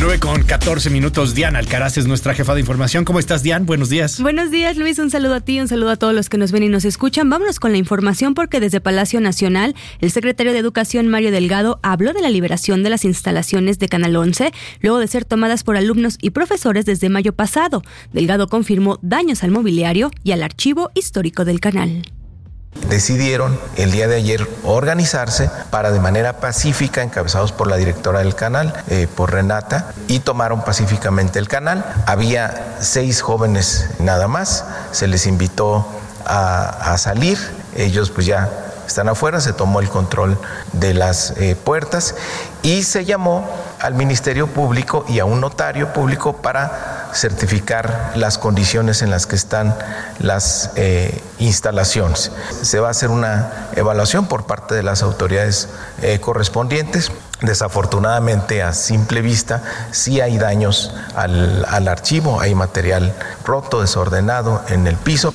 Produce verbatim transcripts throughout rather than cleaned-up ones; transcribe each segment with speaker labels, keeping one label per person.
Speaker 1: nueve con catorce minutos. Diana Alcaraz es nuestra jefa de información. ¿Cómo estás, Diana? Buenos días.
Speaker 2: Buenos días, Luis. Un saludo a ti, un saludo a todos los que nos ven y nos escuchan. Vámonos con la información porque desde Palacio Nacional, el secretario de Educación, Mario Delgado, habló de la liberación de las instalaciones de Canal once, luego de ser tomadas por alumnos y profesores desde mayo pasado. Delgado confirmó daños al mobiliario y al archivo histórico del canal.
Speaker 3: Decidieron el día de ayer organizarse para de manera pacífica, encabezados por la directora del canal, eh, por Renata, y tomaron pacíficamente el canal. Había seis jóvenes nada más, se les invitó a, a salir, ellos pues ya están afuera, se tomó el control de las eh, puertas y se llamó al Ministerio Público y a un notario público para certificar las condiciones en las que están las eh, instalaciones. Se va a hacer una evaluación por parte de las autoridades eh, correspondientes. Desafortunadamente, a simple vista, sí hay daños al, al archivo, hay material roto, desordenado en el piso.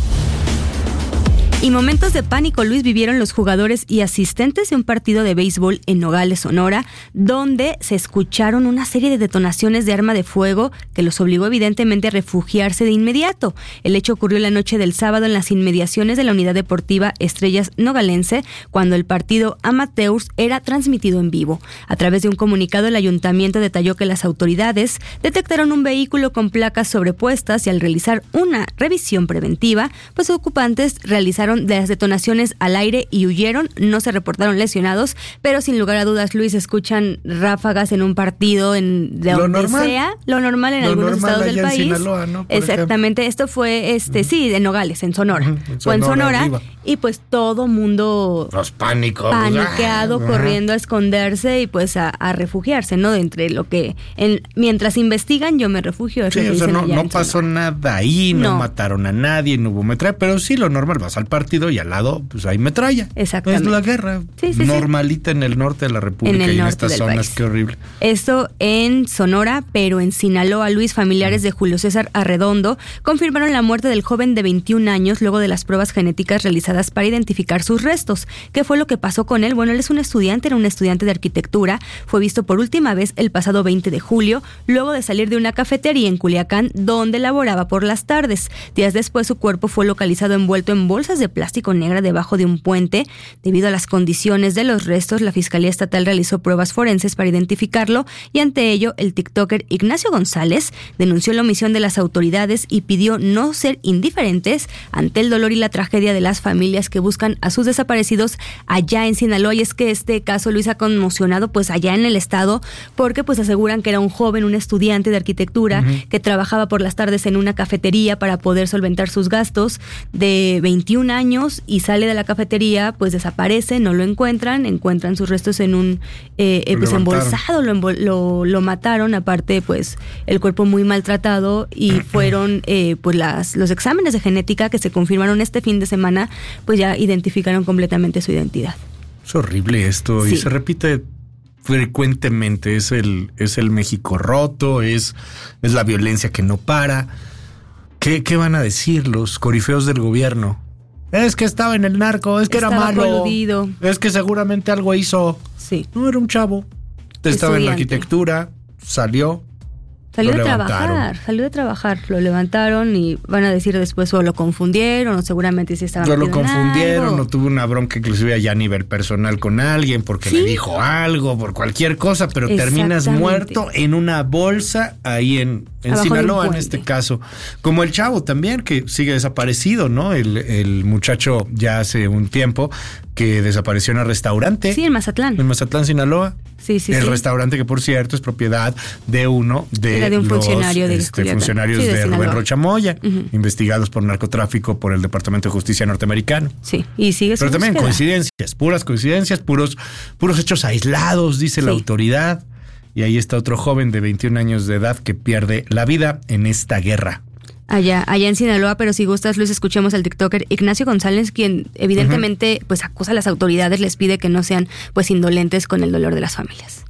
Speaker 2: Y momentos de pánico, Luis, vivieron los jugadores y asistentes de un partido de béisbol en Nogales, Sonora, donde se escucharon una serie de detonaciones de arma de fuego que los obligó evidentemente a refugiarse de inmediato. El hecho ocurrió la noche del sábado en las inmediaciones de la unidad deportiva Estrellas Nogalense, cuando el partido amateurs era transmitido en vivo. A través de un comunicado, el ayuntamiento detalló que las autoridades detectaron un vehículo con placas sobrepuestas y al realizar una revisión preventiva, pues ocupantes realizaron de las detonaciones al aire y huyeron. No se reportaron lesionados, pero sin lugar a dudas, Luis, escuchan ráfagas en un partido en de donde normal, sea, lo normal en lo algunos normal estados del país.
Speaker 1: Sinaloa, ¿no?
Speaker 2: Exactamente, ejemplo. Esto fue este, uh-huh. sí, de Nogales, en Sonora. Uh-huh. En Fue en Sonora, arriba. Y pues todo mundo
Speaker 1: los pánicos,
Speaker 2: paniqueado,
Speaker 1: uh-huh.
Speaker 2: corriendo a esconderse y pues a, a refugiarse, ¿no? De entre lo que en, mientras investigan, yo me refugio.
Speaker 1: Sí, o sea, no, no pasó nada ahí, no, no mataron a nadie, no hubo metralla, pero sí lo normal, vas al partido y al lado pues hay metralla.
Speaker 2: Exactamente.
Speaker 1: Es la guerra
Speaker 2: sí, sí,
Speaker 1: normalita sí. en el norte de la República en y en estas zonas, país. Qué horrible.
Speaker 2: Esto en Sonora, pero en Sinaloa, Luis, familiares de Julio César Arredondo confirmaron la muerte del joven de veintiún años luego de las pruebas genéticas realizadas para identificar sus restos. ¿Qué fue lo que pasó con él? Bueno, él es un estudiante, era un estudiante de arquitectura, fue visto por última vez el pasado veinte de julio, luego de salir de una cafetería en Culiacán, donde laboraba por las tardes. Días después, su cuerpo fue localizado envuelto en bolsas de plástico negra debajo de un puente. Debido a las condiciones de los restos, la Fiscalía Estatal realizó pruebas forenses para identificarlo y ante ello, el tiktoker Ignacio González denunció la omisión de las autoridades y pidió no ser indiferentes ante el dolor y la tragedia de las familias que buscan a sus desaparecidos allá en Sinaloa. Y es que este caso, Luis, ha conmocionado pues allá en el estado porque pues aseguran que era un joven, un estudiante de arquitectura uh-huh. que trabajaba por las tardes en una cafetería para poder solventar sus gastos, de veintiún años, y sale de la cafetería, pues desaparece, no lo encuentran, encuentran sus restos en un eh, eh, pues embolsado, lo, envol- lo, lo mataron, aparte pues el cuerpo muy maltratado, y fueron eh, pues las los exámenes de genética que se confirmaron este fin de semana, pues ya identificaron completamente su identidad.
Speaker 1: Es horrible esto, sí. Y se repite frecuentemente, es el, es el México roto, es, es la violencia que no para. ¿Qué, qué van a decir los corifeos del gobierno? Es que estaba en el narco, es que estaba era malo,
Speaker 2: coludido.
Speaker 1: Es que seguramente algo hizo.
Speaker 2: Sí.
Speaker 1: No, era un chavo. Estaba estudiante. En la arquitectura, salió.
Speaker 2: Salió de trabajar, salió de trabajar, lo levantaron y van a decir después o lo confundieron o seguramente sí estaba
Speaker 1: metido en algo. Lo confundieron o tuvo una bronca inclusive allá a nivel personal con alguien porque ¿sí? le dijo algo, por cualquier cosa, pero terminas muerto en una bolsa ahí en, en Sinaloa en este caso. Como el chavo también, que sigue desaparecido, ¿no? El, el muchacho ya hace un tiempo que desapareció en el restaurante.
Speaker 2: Sí, en Mazatlán.
Speaker 1: En Mazatlán, Sinaloa.
Speaker 2: Sí, sí,
Speaker 1: el
Speaker 2: sí.
Speaker 1: restaurante que por cierto es propiedad de uno de,
Speaker 2: Era de un
Speaker 1: los
Speaker 2: funcionario de,
Speaker 1: este, funcionarios sí, de, de Rubén Rocha Moya, uh-huh. investigados por narcotráfico por el Departamento de Justicia norteamericano.
Speaker 2: Sí, y sigue.
Speaker 1: Pero también búsqueda. coincidencias, puras coincidencias, puros, puros hechos aislados, dice sí. la autoridad. Y ahí está otro joven de veintiún años de edad que pierde la vida en esta guerra.
Speaker 2: Allá, allá en Sinaloa, pero si gustas, Luis, escuchemos al tiktoker Ignacio González, quien evidentemente uh-huh. pues acusa a las autoridades, les pide que no sean pues indolentes con el dolor de las familias.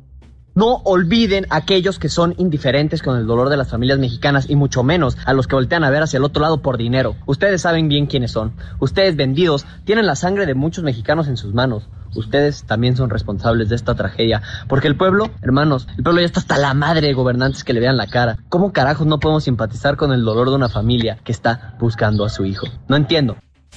Speaker 4: No olviden a aquellos que son indiferentes con el dolor de las familias mexicanas y mucho menos a los que voltean a ver hacia el otro lado por dinero. Ustedes saben bien quiénes son. Ustedes, vendidos, tienen la sangre de muchos mexicanos en sus manos. ustedes también son responsables de esta tragedia, porque el pueblo, hermanos, el pueblo ya está hasta la madre de gobernantes que le vean la cara. ¿Cómo carajos no podemos simpatizar con el dolor de una familia que está buscando a su hijo? No entiendo.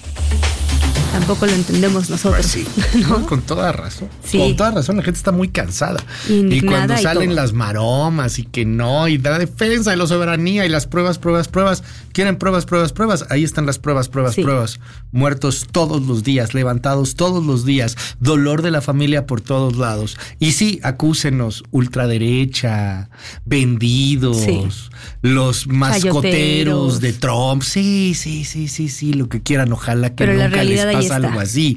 Speaker 2: Tampoco lo entendemos nosotros.
Speaker 1: Pues sí, ¿no? Con toda razón.
Speaker 2: Sí.
Speaker 1: Con toda razón, la gente está muy cansada.
Speaker 2: Indignada
Speaker 1: y cuando
Speaker 2: y
Speaker 1: salen
Speaker 2: todo.
Speaker 1: las maromas y que no, y la defensa y la soberanía y las pruebas, pruebas, pruebas, quieren pruebas, pruebas, pruebas. Ahí están las pruebas, pruebas,
Speaker 2: Sí.
Speaker 1: pruebas. Muertos todos los días, levantados todos los días, dolor de la familia por todos lados. Y sí, acúsenos, ultraderecha, vendidos,
Speaker 2: Sí.
Speaker 1: los mascoteros
Speaker 2: Chayoteros.
Speaker 1: de Trump. Sí, sí, sí, sí, sí, lo que quieran. Ojalá que
Speaker 2: Pero la
Speaker 1: nunca les
Speaker 2: realidad ahí
Speaker 1: pase
Speaker 2: está.
Speaker 1: algo así.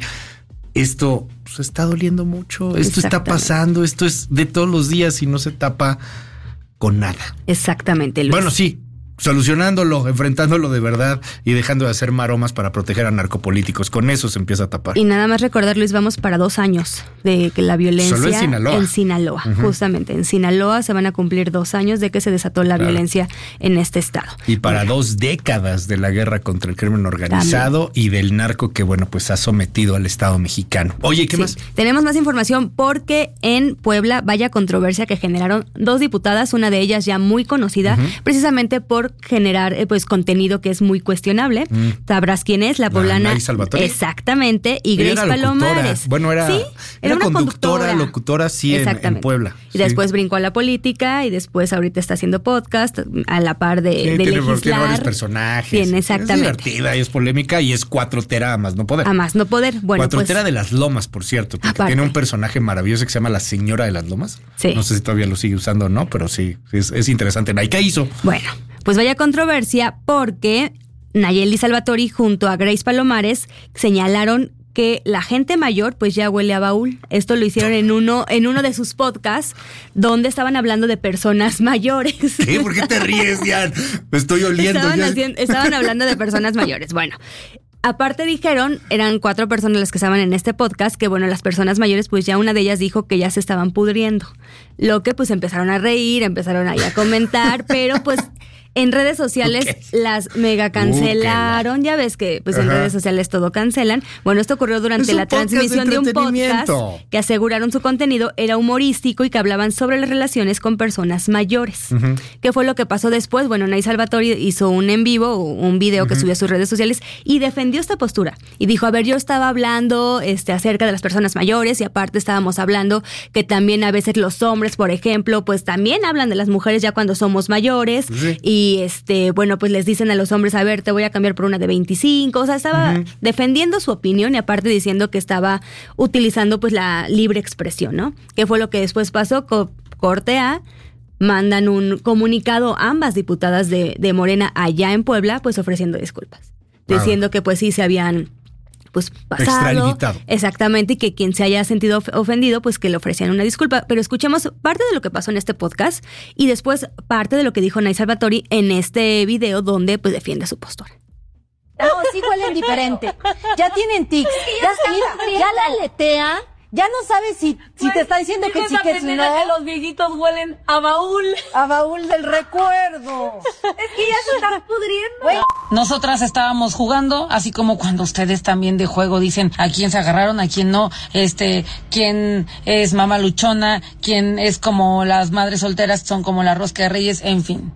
Speaker 1: Esto pues, está doliendo mucho. Esto está
Speaker 2: Exactamente.
Speaker 1: pasando. Esto es de todos los días y no se tapa con nada.
Speaker 2: Exactamente, Luis.
Speaker 1: Bueno, sí, solucionándolo, enfrentándolo de verdad y dejando de hacer maromas para proteger a narcopolíticos. Con eso se empieza a tapar.
Speaker 2: Y nada más recordar, Luis, vamos para dos años de que la violencia...
Speaker 1: Solo en Sinaloa.
Speaker 2: En Sinaloa, uh-huh. justamente. En Sinaloa se van a cumplir dos años de que se desató la
Speaker 1: Claro.
Speaker 2: violencia en este estado.
Speaker 1: Y para
Speaker 2: Bueno,
Speaker 1: dos décadas de la guerra contra el crimen organizado también. Y del narco que, bueno, pues ha sometido al Estado mexicano. Oye, ¿qué
Speaker 2: sí.
Speaker 1: más?
Speaker 2: Tenemos más información porque en Puebla, vaya controversia que generaron dos diputadas, una de ellas ya muy conocida, uh-huh. precisamente por generar eh, pues contenido que es muy cuestionable. Mm. Sabrás quién es, la poblana.
Speaker 1: Nay Salvatore.
Speaker 2: Exactamente. Y Grace
Speaker 1: era
Speaker 2: Palomares.
Speaker 1: Bueno, era,
Speaker 2: ¿Sí?
Speaker 1: era,
Speaker 2: era una
Speaker 1: conductora,
Speaker 2: conductora,
Speaker 1: locutora, sí, en, en Puebla.
Speaker 2: Y
Speaker 1: sí.
Speaker 2: después brincó a la política y después ahorita está haciendo podcast a la par de,
Speaker 1: sí,
Speaker 2: de
Speaker 1: tiene,
Speaker 2: legislar.
Speaker 1: Tiene varios personajes.
Speaker 2: Tiene, exactamente.
Speaker 1: Es divertida y es polémica y es cuatrotera a más no poder.
Speaker 2: A más no poder. Bueno,
Speaker 1: cuatrotera
Speaker 2: pues,
Speaker 1: de las Lomas, por cierto, porque
Speaker 2: aparte.
Speaker 1: tiene un personaje maravilloso que se llama la Señora de las Lomas.
Speaker 2: Sí.
Speaker 1: No sé si todavía lo sigue usando o no, pero sí, es, es interesante. ¿Y qué hizo?
Speaker 2: Bueno, pues vaya controversia porque Nayeli Salvatori junto a Grace Palomares señalaron que la gente mayor pues ya huele a baúl. Esto lo hicieron en uno en uno de sus podcasts donde estaban hablando de personas mayores.
Speaker 1: ¿Qué? ¿Por qué te ríes, Dian? Me estoy oliendo.
Speaker 2: Estaban,
Speaker 1: ya.
Speaker 2: haciendo, estaban hablando de personas mayores. Bueno, aparte dijeron, eran cuatro personas las que estaban en este podcast, que bueno, las personas mayores, pues ya una de ellas dijo que ya se estaban pudriendo. Lo que pues empezaron a reír, empezaron ahí a comentar, pero pues en redes sociales okay. las mega cancelaron. Uh, ya ves que pues Ajá. en redes sociales todo cancelan. Bueno, esto ocurrió durante la transmisión de, de un podcast que aseguraron su contenido era humorístico y que hablaban sobre las relaciones con personas mayores. Uh-huh. ¿Qué fue lo que pasó después? Bueno, Nay Salvatori hizo un en vivo, un video uh-huh. que subió a sus redes sociales y defendió esta postura. Y dijo, a ver, yo estaba hablando este, acerca de las personas mayores y aparte estábamos hablando que también a veces los hombres, por ejemplo, pues también hablan de las mujeres ya cuando somos mayores sí. y Y este, bueno, pues les dicen a los hombres, a ver, te voy a cambiar por una de veinticinco. O sea, estaba uh-huh. defendiendo su opinión y aparte diciendo que estaba utilizando pues la libre expresión, ¿no? Que fue lo que después pasó, Co- corte A, mandan un comunicado ambas diputadas de, de Morena allá en Puebla, pues ofreciendo disculpas. Wow. Diciendo que pues sí se habían pues pasado, exactamente, y que quien se haya sentido ofendido, pues que le ofrecían una disculpa. Pero escuchemos parte de lo que pasó en este podcast y después parte de lo que dijo Nay Salvatori en este video donde pues defiende su postura.
Speaker 5: No, sí huelen diferente. Ya tienen tics. Ya, mira, ya la aletea. Ya no sabes si, si te está diciendo que sí, que sí, no.
Speaker 6: Que los viejitos huelen a baúl.
Speaker 5: A baúl del recuerdo.
Speaker 6: Es que ya se están pudriendo. Wey.
Speaker 7: Nosotras estábamos jugando, así como cuando ustedes también de juego dicen a quién se agarraron, a quién no, este, quién es mamá luchona, quién es como las madres solteras, son como la rosca de reyes, en fin.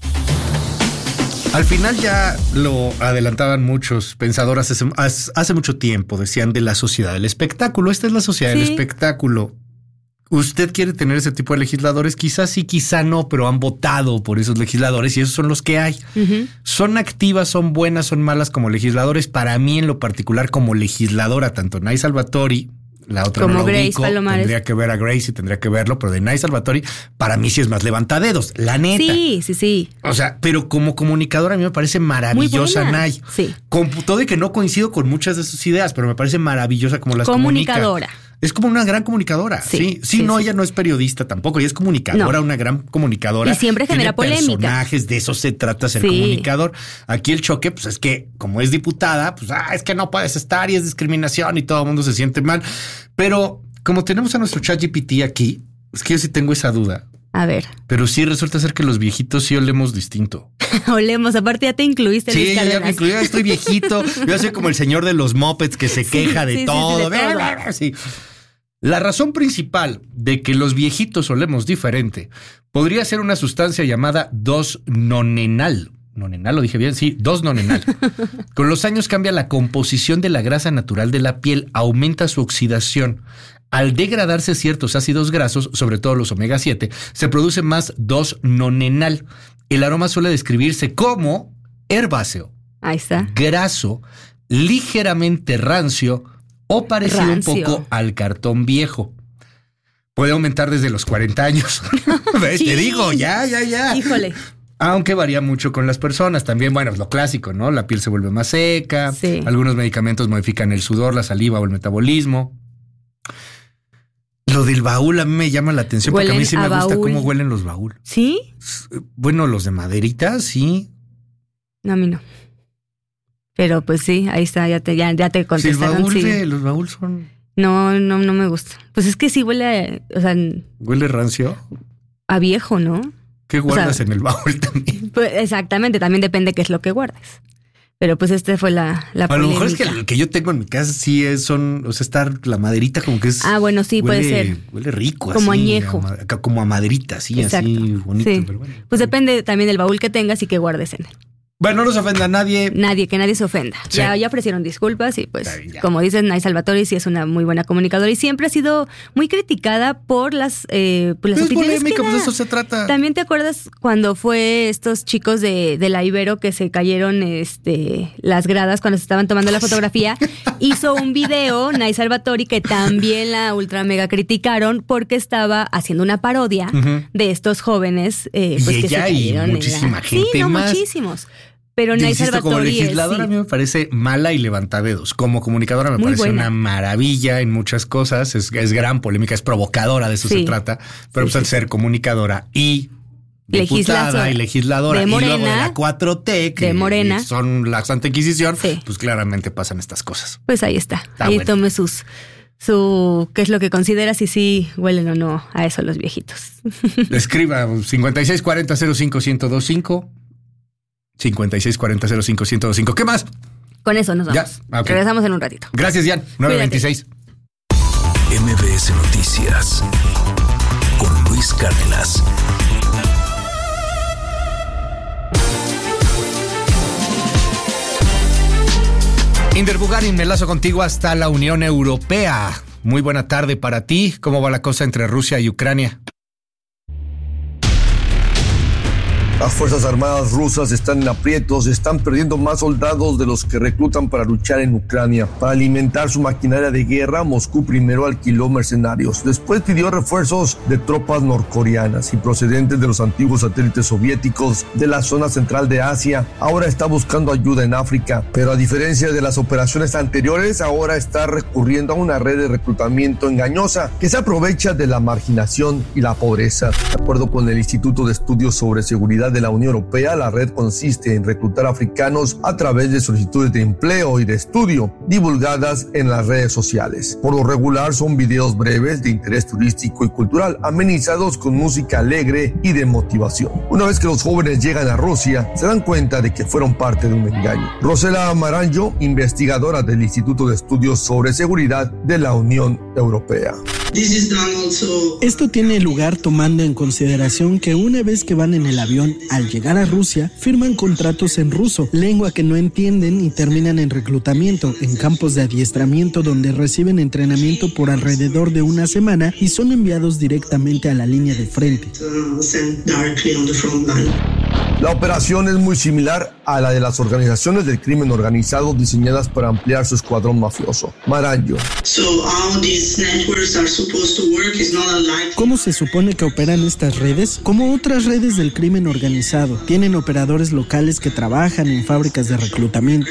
Speaker 1: Al final ya lo adelantaban muchos pensadores hace, hace mucho tiempo, decían de la sociedad del espectáculo. Esta es la sociedad sí. del espectáculo. ¿Usted quiere tener ese tipo de legisladores? Quizás sí, quizá no, pero han votado por esos legisladores y esos son los que hay. Uh-huh. Son activas, son buenas, son malas como legisladores. Para mí en lo particular como legisladora, tanto Nay Salvatori, la otra
Speaker 2: como
Speaker 1: no la
Speaker 2: Grace
Speaker 1: ubico,
Speaker 2: Palomares.
Speaker 1: Tendría que ver a Grace y tendría que verlo, pero de Nay Salvatori, para mí sí es más levantadedos, la neta.
Speaker 2: Sí, sí, sí.
Speaker 1: O sea, pero como comunicadora a mí me parece maravillosa Nay.
Speaker 2: Sí.
Speaker 1: Con todo y que no coincido con muchas de sus ideas, pero me parece maravillosa como las
Speaker 2: comunicadora.
Speaker 1: Comunica. Es como una gran comunicadora. Sí, sí, sí, sí no, sí. ella no es periodista tampoco, ella es comunicadora, no. una gran comunicadora.
Speaker 2: Y siempre genera
Speaker 1: Tiene
Speaker 2: polémica.
Speaker 1: Personajes, de eso se trata ser sí. comunicador. Aquí el choque, pues es que como es diputada, pues ah, es que no puedes estar y es discriminación y todo el mundo se siente mal. Pero como tenemos a nuestro ChatGPT aquí, es que yo sí tengo esa duda.
Speaker 2: A ver.
Speaker 1: Pero sí resulta ser que los viejitos sí olemos distinto.
Speaker 2: Olemos, aparte ya te incluiste.
Speaker 1: Sí, ya, ya me incluí, ya estoy viejito. Yo soy como el señor de los mopeds que se queja sí, de, sí, todo. Sí, de todo. Sí. La razón principal de que los viejitos olemos diferente podría ser una sustancia llamada dos nonenal. Nonenal, ¿lo dije bien? Sí, dos nonenal. Con los años cambia la composición de la grasa natural de la piel, aumenta su oxidación. Al degradarse ciertos ácidos grasos, sobre todo los omega siete, se produce más dos nonenal. El aroma suele describirse como herbáceo,
Speaker 2: ahí está,
Speaker 1: graso, ligeramente rancio o parecido rancio. un poco al cartón viejo. Puede aumentar desde los cuarenta años. ¿Ves? Sí. Te digo, ya, ya, ya.
Speaker 2: Híjole.
Speaker 1: Aunque varía mucho con las personas. También, bueno, es lo clásico, ¿no? La piel se vuelve más seca. Sí. Algunos medicamentos modifican el sudor, la saliva o el metabolismo. Lo del baúl a mí me llama la atención huelen porque a mí sí me gusta baúl. Cómo huelen los baúl.
Speaker 2: ¿Sí?
Speaker 1: Bueno, los de maderita, sí.
Speaker 2: No, a mí no. Pero pues sí, ahí está, ya te, ya, ya te contestaron.
Speaker 1: Sí, el baúl
Speaker 2: sí.
Speaker 1: de, los baúl son...
Speaker 2: No, no, no me gusta. Pues es que sí huele, o sea...
Speaker 1: ¿Huele rancio?
Speaker 2: A viejo, ¿no?
Speaker 1: ¿Qué guardas o sea, en el baúl también?
Speaker 2: Pues exactamente, también depende qué es lo que guardes. Pero pues este fue la, la
Speaker 1: a polémica. Lo mejor es que el que yo tengo en mi casa sí es, son, o sea, está la maderita como que es...
Speaker 2: Ah, bueno, sí,
Speaker 1: huele,
Speaker 2: puede ser.
Speaker 1: Huele rico.
Speaker 2: Como
Speaker 1: así,
Speaker 2: añejo.
Speaker 1: A, como a maderita, así, exacto. Así bonito. Sí. Pero bueno.
Speaker 2: Pues depende también del baúl que tengas y que guardes en él.
Speaker 1: Bueno, no nos ofenda a nadie.
Speaker 2: Nadie, que nadie se ofenda. Sí. Ya, ya ofrecieron disculpas y pues, bien, como dices, Nay Salvatori sí es una muy buena comunicadora y siempre ha sido muy criticada por las, eh, por las
Speaker 1: es
Speaker 2: opiniones
Speaker 1: polémica,
Speaker 2: que da.
Speaker 1: Pues eso se trata.
Speaker 2: También te acuerdas cuando fue estos chicos de, de la Ibero que se cayeron este, las gradas cuando se estaban tomando la fotografía. Hizo un video, Nay Salvatori, que también la ultra mega criticaron porque estaba haciendo una parodia uh-huh. de estos jóvenes eh, pues,
Speaker 1: y
Speaker 2: que
Speaker 1: ella
Speaker 2: se cayeron.
Speaker 1: Y muchísima
Speaker 2: la...
Speaker 1: gente
Speaker 2: sí, no,
Speaker 1: más.
Speaker 2: muchísimos. Pero Nay Salvatori
Speaker 1: como legisladora
Speaker 2: sí.
Speaker 1: a mí me parece mala y levantadedos. Como comunicadora me Muy parece buena. Una maravilla en muchas cosas. Es, es gran polémica, es provocadora, de eso sí. se trata. Pero sí, pues al sí. ser comunicadora y diputada y legisladora
Speaker 2: Morena,
Speaker 1: y luego de la cuatro T, que
Speaker 2: de Morena.
Speaker 1: son la Santa Inquisición,
Speaker 2: sí.
Speaker 1: pues claramente pasan estas cosas.
Speaker 2: Pues ahí está. está ahí
Speaker 1: bueno.
Speaker 2: tome sus... su qué es lo que considera si sí huelen o no a eso los viejitos.
Speaker 1: Escriba cincuenta y seis cuarenta cero cinco ciento veinticinco. cincuenta y seis cuarenta cero cinco ciento veinticinco. ¿Qué más?
Speaker 2: Con eso nos vamos.
Speaker 1: Ya, okay.
Speaker 2: Regresamos en un ratito.
Speaker 1: Gracias, Jan. nueve veintiséis.
Speaker 8: M B S Noticias con Luis Cárdenas.
Speaker 1: Inder Bugarin, me enlazo contigo hasta la Unión Europea. Muy buena tarde para ti. ¿Cómo va la cosa entre Rusia y Ucrania?
Speaker 9: Las Fuerzas Armadas rusas están en aprietos, están perdiendo más soldados de los que reclutan para luchar en Ucrania. Para alimentar su maquinaria de guerra, Moscú primero alquiló mercenarios, después pidió refuerzos de tropas norcoreanas y procedentes de los antiguos satélites soviéticos de la zona central de Asia. Ahora está buscando ayuda en África, pero a diferencia de las operaciones anteriores, ahora está recurriendo a una red de reclutamiento engañosa que se aprovecha de la marginación y la pobreza. De acuerdo con el Instituto de Estudios sobre Seguridad de la Unión Europea, la red consiste en reclutar africanos a través de solicitudes de empleo y de estudio divulgadas en las redes sociales. Por lo regular son videos breves de interés turístico y cultural, amenizados con música alegre y de motivación. Una vez que los jóvenes llegan a Rusia, se dan cuenta de que fueron parte de un engaño. Rosela Maranjo, investigadora del Instituto de Estudios sobre Seguridad de la Unión Europea.
Speaker 10: Esto tiene lugar tomando en consideración que una vez que van en el avión, al llegar a Rusia, firman contratos en ruso, lengua que no entienden, y terminan en reclutamiento, en campos de adiestramiento donde reciben entrenamiento por alrededor de una semana y son enviados directamente a la línea de frente.
Speaker 9: La operación es muy similar a la de las organizaciones del crimen organizado diseñadas para ampliar su escuadrón mafioso. Maranjo.
Speaker 10: ¿Cómo se supone que operan estas redes? Como otras redes del crimen organizado, tienen operadores locales que trabajan en fábricas de reclutamiento.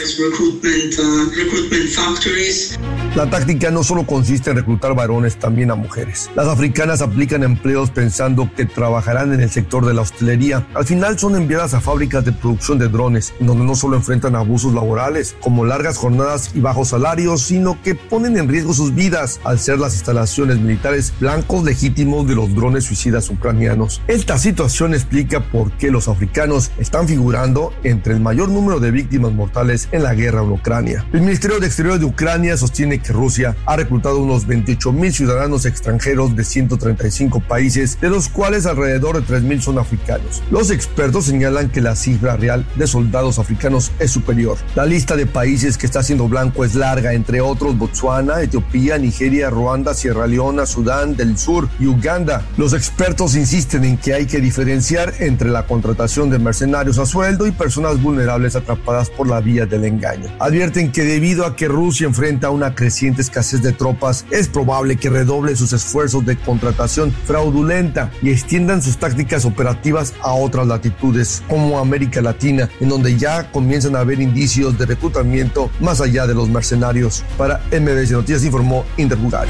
Speaker 9: La táctica no solo consiste en reclutar varones, también a mujeres. Las africanas aplican empleos pensando que trabajarán en el sector de la hostelería. Al final son enviadas enviadas a fábricas de producción de drones, donde no solo enfrentan abusos laborales, como largas jornadas y bajos salarios, sino que ponen en riesgo sus vidas al ser las instalaciones militares blancos legítimos de los drones suicidas ucranianos. Esta situación explica por qué los africanos están figurando entre el mayor número de víctimas mortales en la guerra en Ucrania. El Ministerio de Exteriores de Ucrania sostiene que Rusia ha reclutado unos veintiocho mil ciudadanos extranjeros de ciento treinta y cinco países, de los cuales alrededor de tres mil son africanos. Los expertos señalan que la cifra real de soldados africanos es superior. La lista de países que está siendo blanco es larga, entre otros Botsuana, Etiopía, Nigeria, Ruanda, Sierra Leona, Sudán del Sur y Uganda. Los expertos insisten en que hay que diferenciar entre la contratación de mercenarios a sueldo y personas vulnerables atrapadas por la vía del engaño. Advierten que debido a que Rusia enfrenta una creciente escasez de tropas, es probable que redoble sus esfuerzos de contratación fraudulenta y extiendan sus tácticas operativas a otras latitudes, como América Latina, en donde ya comienzan a haber indicios de reclutamiento más allá de los mercenarios. Para M B S Noticias informó Inder Bugari.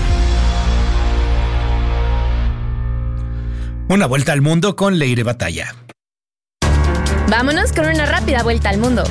Speaker 1: Una vuelta al mundo con Leire Batalla.
Speaker 11: Vámonos con una rápida vuelta al mundo.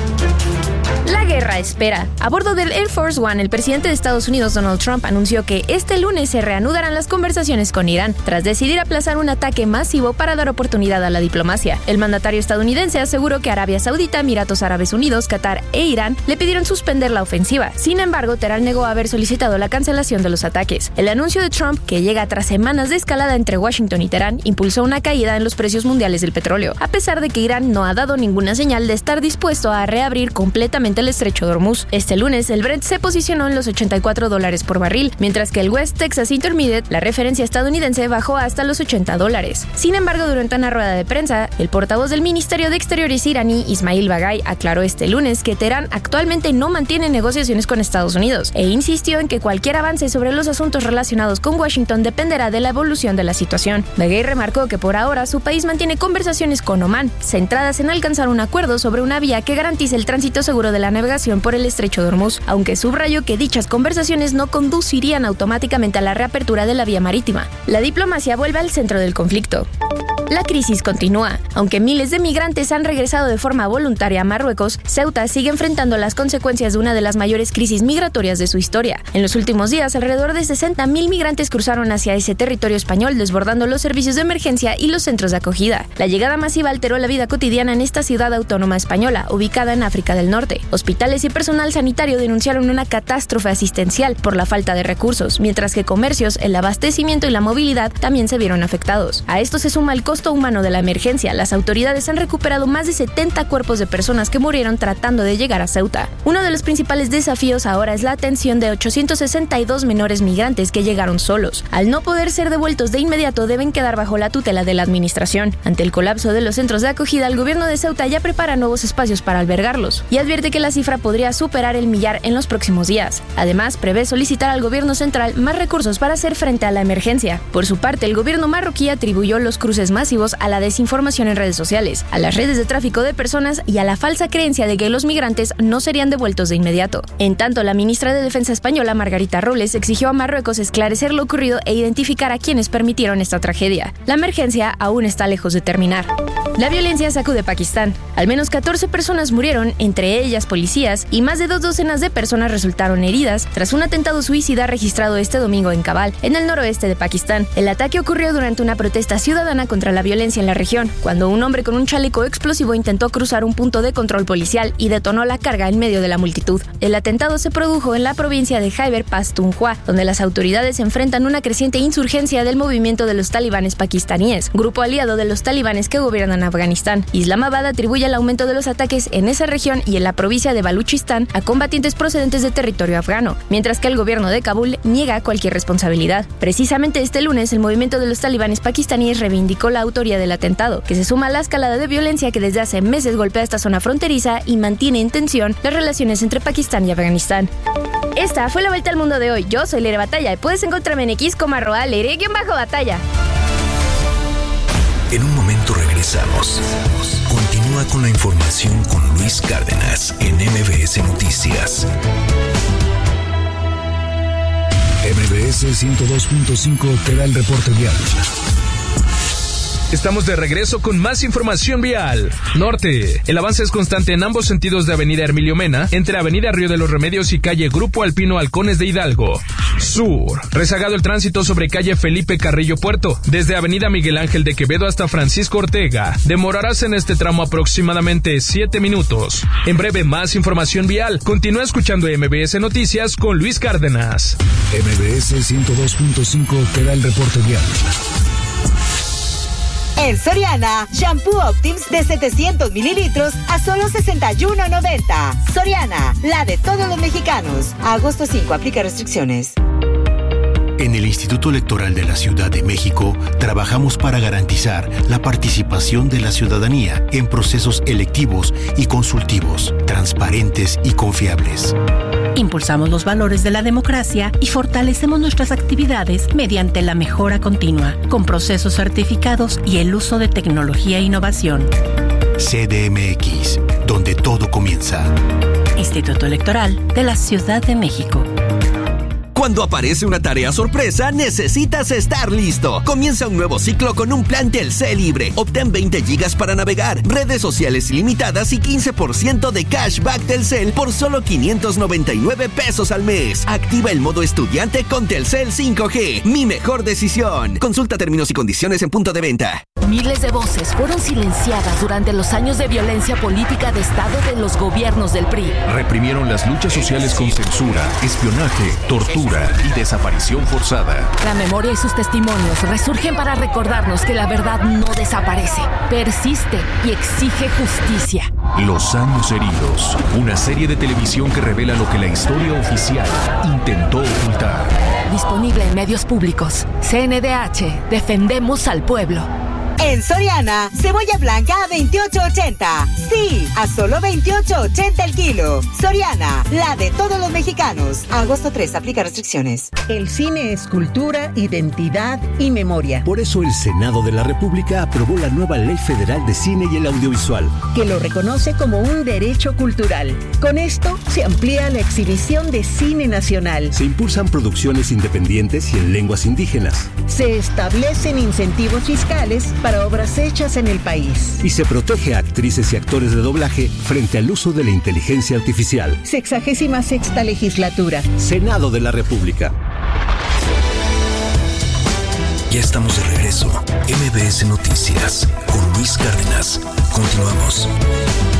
Speaker 11: La guerra espera. A bordo del Air Force One, el presidente de Estados Unidos, Donald Trump, anunció que este lunes se reanudarán las conversaciones con Irán, tras decidir aplazar un ataque masivo para dar oportunidad a la diplomacia. El mandatario estadounidense aseguró que Arabia Saudita, Emiratos Árabes Unidos, Qatar e Irán le pidieron suspender la ofensiva. Sin embargo, Teherán negó haber solicitado la cancelación de los ataques. El anuncio de Trump, que llega tras semanas de escalada entre Washington y Teherán, impulsó una caída en los precios mundiales del petróleo, a pesar de que Irán no ha dado ninguna señal de estar dispuesto a reabrir completamente el estrecho de Hormuz. Este lunes, el Brent se posicionó en los ochenta y cuatro dólares por barril, mientras que el West Texas Intermediate, la referencia estadounidense, bajó hasta los ochenta dólares. Sin embargo, durante una rueda de prensa, el portavoz del Ministerio de Exteriores iraní, Ismail Bagay, aclaró este lunes que Teherán actualmente no mantiene negociaciones con Estados Unidos e insistió en que cualquier avance sobre los asuntos relacionados con Washington dependerá de la evolución de la situación. Bagay remarcó que por ahora su país mantiene conversaciones con Omán, centradas en alcanzar un acuerdo sobre una vía que garantice el tránsito seguro de la navegación por el estrecho de Hormuz, aunque subrayó que dichas conversaciones no conducirían automáticamente a la reapertura de la vía marítima. La diplomacia vuelve al centro del conflicto. La crisis continúa. Aunque miles de migrantes han regresado de forma voluntaria a Marruecos, Ceuta sigue enfrentando las consecuencias de una de las mayores crisis migratorias de su historia. En los últimos días, alrededor de sesenta mil migrantes cruzaron hacia ese territorio español, desbordando los servicios de emergencia y los centros de acogida. La llegada masiva alteró la vida cotidiana en esta ciudad autónoma española, ubicada en África del Norte. Hospitales y personal sanitario denunciaron una catástrofe asistencial por la falta de recursos, mientras que comercios, el abastecimiento y la movilidad también se vieron afectados. A esto se suma el costo humano de la emergencia. Las autoridades han recuperado más de setenta cuerpos de personas que murieron tratando de llegar a Ceuta. Uno de los principales desafíos ahora es la atención de ochocientos sesenta y dos menores migrantes que llegaron solos. Al no poder ser devueltos de inmediato, deben quedar bajo la tutela de la administración. Ante el colapso de los centros de acogida, el gobierno de Ceuta ya prepara nuevos espacios para albergarlos y advierte que la cifra podría superar el millar en los próximos días. Además, prevé solicitar al gobierno central más recursos para hacer frente a la emergencia. Por su parte, el gobierno marroquí atribuyó los cruces masivos a la desinformación en redes sociales, a las redes de tráfico de personas y a la falsa creencia de que los migrantes no serían devueltos de inmediato. En tanto, la ministra de Defensa española, Margarita Robles, exigió a Marruecos esclarecer lo ocurrido e identificar a quienes permitieron esta tragedia. La emergencia aún está lejos de terminar. La violencia sacude Pakistán. Al menos catorce personas murieron, entre ellas policías, y más de dos docenas de personas resultaron heridas tras un atentado suicida registrado este domingo en Kabul, en el noroeste de Pakistán. El ataque ocurrió durante una protesta ciudadana contra la violencia en la región, cuando un hombre con un chaleco explosivo intentó cruzar un punto de control policial y detonó la carga en medio de la multitud. El atentado se produjo en la provincia de Khyber Pakhtunkhwa, donde las autoridades enfrentan una creciente insurgencia del movimiento de los talibanes pakistaníes, grupo aliado de los talibanes que gobiernan Afganistán. Islamabad atribuye el aumento de los ataques en esa región y en la provincia de Baluchistán a combatientes procedentes de territorio afgano, mientras que el gobierno de Kabul niega cualquier responsabilidad. Precisamente este lunes, el movimiento de los talibanes pakistaníes reivindicó la autoría del atentado, que se suma a la escalada de violencia que desde hace meses golpea esta zona fronteriza y mantiene en tensión las relaciones entre Pakistán y Afganistán. Esta fue la vuelta al mundo de hoy. Yo soy Leire Batalla y puedes encontrarme en X como arroba Leire-Batalla.
Speaker 8: En un momento regresamos. Continúa con la información con Luis Cárdenas en M B S Noticias. M B S ciento dos punto cinco te da el reporte vial.
Speaker 12: Estamos de regreso con más información vial. Norte. El avance es constante en ambos sentidos de Avenida Hermilio Mena, entre Avenida Río de los Remedios y calle Grupo Alpino Halcones de Hidalgo. Sur. Rezagado el tránsito sobre calle Felipe Carrillo Puerto, desde Avenida Miguel Ángel de Quevedo hasta Francisco Ortega. Demorarás en este tramo aproximadamente siete minutos. En breve, más información vial. Continúa escuchando M B S Noticias con Luis Cárdenas.
Speaker 8: M B S ciento dos punto cinco te da el reporte vial.
Speaker 13: En Soriana, shampoo Optims de setecientos mililitros a solo sesenta y uno noventa. Soriana, la de todos los mexicanos. A agosto cinco, aplica restricciones.
Speaker 14: En el Instituto Electoral de la Ciudad de México, trabajamos para garantizar la participación de la ciudadanía en procesos electivos y consultivos, transparentes y confiables.
Speaker 15: Impulsamos los valores de la democracia y fortalecemos nuestras actividades mediante la mejora continua, con procesos certificados y el uso de tecnología e innovación.
Speaker 14: C D M X, donde todo comienza.
Speaker 15: Instituto Electoral de la Ciudad de México.
Speaker 16: Cuando aparece una tarea sorpresa, necesitas estar listo. Comienza un nuevo ciclo con un plan Telcel libre. Obtén veinte gigas para navegar, redes sociales ilimitadas y quince por ciento de cashback Telcel por solo quinientos noventa y nueve pesos al mes. Activa el modo estudiante con Telcel cinco G. Mi mejor decisión. Consulta términos y condiciones en punto de venta.
Speaker 17: Miles de voces fueron silenciadas durante los años de violencia política de Estado de los gobiernos del P R I.
Speaker 8: Reprimieron las luchas sociales con censura, espionaje, tortura y desaparición forzada.
Speaker 17: La memoria y sus testimonios resurgen para recordarnos que la verdad no desaparece, persiste y exige justicia.
Speaker 8: Los años heridos, una serie de televisión que revela lo que la historia oficial intentó ocultar.
Speaker 17: Disponible en medios públicos. C N D H, defendemos al pueblo.
Speaker 13: En Soriana, cebolla blanca a veintiocho ochenta. Sí, a solo veintiocho ochenta el kilo. Soriana, la de todos los mexicanos. Agosto tres, aplica restricciones.
Speaker 18: El cine es cultura, identidad y memoria.
Speaker 19: Por eso el Senado de la República aprobó la nueva Ley Federal de Cine y el Audiovisual,
Speaker 18: que lo reconoce como un derecho cultural. Con esto se amplía la exhibición de cine nacional.
Speaker 19: Se impulsan producciones independientes y en lenguas indígenas.
Speaker 18: Se establecen incentivos fiscales para obras hechas en el país.
Speaker 19: Y se protege a actrices y actores de doblaje frente al uso de la inteligencia artificial.
Speaker 18: Sexagésima sexta legislatura.
Speaker 19: Senado de la República.
Speaker 8: Ya estamos de regreso. M B S Noticias con Luis Cárdenas. Continuamos.